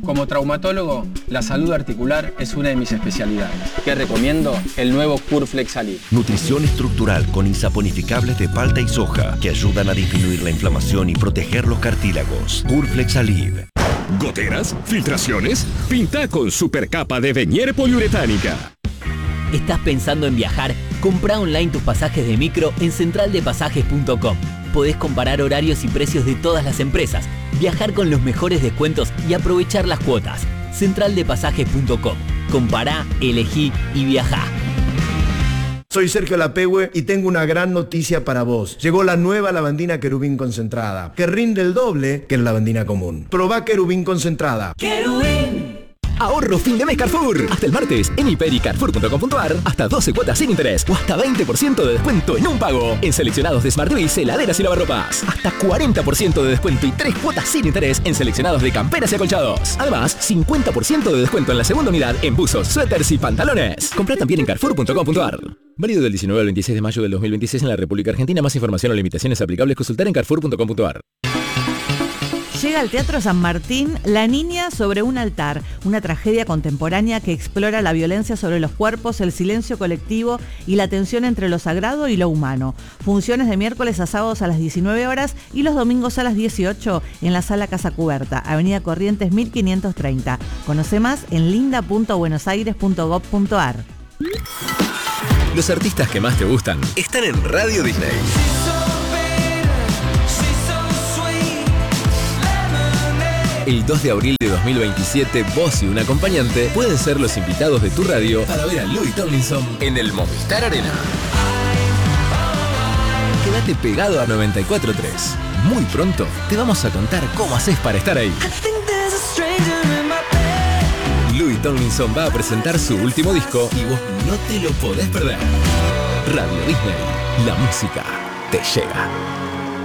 Como traumatólogo, la salud articular es una de mis especialidades. ¿Qué recomiendo? El nuevo Curflex Alib. Nutrición estructural con insaponificables de palta y soja que ayudan a disminuir la inflamación y proteger los cartílagos. Curflex Alib. ¿Goteras? ¿Filtraciones? Pinta con supercapa de Venier poliuretánica. ¿Estás pensando en viajar? Comprá online tus pasajes de micro en centraldepasajes.com. Podés comparar horarios y precios de todas las empresas, viajar con los mejores descuentos y aprovechar las cuotas. Centraldepasajes.com. Compará, elegí y viajá. Soy Sergio Lapehue y tengo una gran noticia para vos. Llegó la nueva lavandina Querubín concentrada, que rinde el doble que la lavandina común. Probá Querubín concentrada. ¡Querubín! Ahorro fin de mes Carrefour. Hasta el martes en hipericarrefour.com.ar hasta 12 cuotas sin interés o hasta 20% de descuento en un pago. En seleccionados de Smartwiz, heladeras y lavarropas. Hasta 40% de descuento y 3 cuotas sin interés en seleccionados de camperas y acolchados. Además, 50% de descuento en la segunda unidad en buzos, suéteres y pantalones. Comprá también en carrefour.com.ar. Válido del 19 al 26 de mayo del 2026 en la República Argentina. Más información o limitaciones aplicables consultar en carrefour.com.ar. Llega al Teatro San Martín La Niña sobre un altar, una tragedia contemporánea que explora la violencia sobre los cuerpos, el silencio colectivo y la tensión entre lo sagrado y lo humano. Funciones de miércoles a sábados a las 19 horas y los domingos a las 18 en la Sala Casa Cubierta, Avenida Corrientes 1530. Conoce más en linda.buenosaires.gov.ar. Los artistas que más te gustan están en Radio Disney. El 2 de abril de 2027, vos y un acompañante pueden ser los invitados de tu radio para ver a Louis Tomlinson en el Movistar Arena. Quédate pegado a 94.3. Muy pronto te vamos a contar cómo haces para estar ahí. Louis Tomlinson va a presentar su último disco y vos no te lo podés perder. Radio Disney, la música te llega.